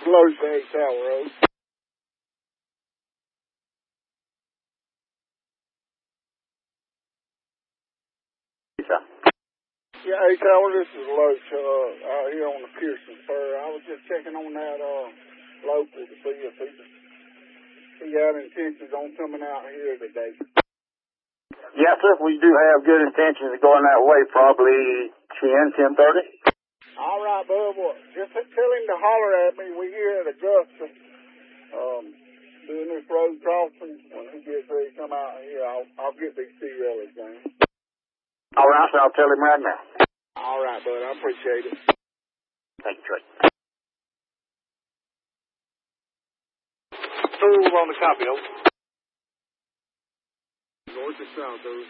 Low Bay Tower Road. Yeah, hey, Tower, this is Loach out here on the Pearson Spur. I was just checking on that local to see if he got intentions on coming out here today. Yes, sir. We do have good intentions of going that way, probably 10:30. All right, bud. Well, just tell him to holler at me. We're here at Augusta doing this road crossing. When he gets ready to come out here, I'll get these T-Railers down. All right, so I'll tell him right now. All right, bud. I appreciate it. Thank you, Trey. Tool on the copy, over. North or south, over.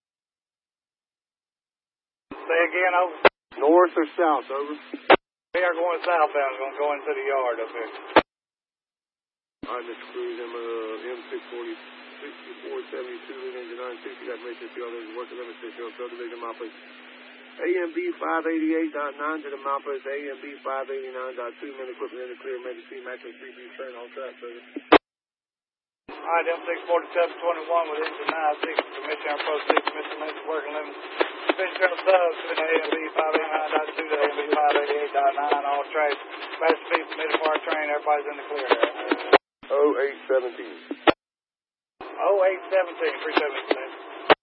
Say again, over. North or south, over. We are going southbound. We're going to go into the yard up here. All right, Mr. Cruz, M640, 6472, engine 960, got matrix field, engine working limit, 60, subdivision, my place. AMB 588.9 to the Malpace, AMB 589.2, men equipment in the clear, medic C, maximum 3B, turn on track, service. Alright, M64721 with engine 96, commission post 6, Mr. Lynch, working limit, fish turn subs, to the AMB 589.2 to AMB 588.9, all track, fast speed, permitted for our train, everybody's in the clear there. 0817. 0817, 317.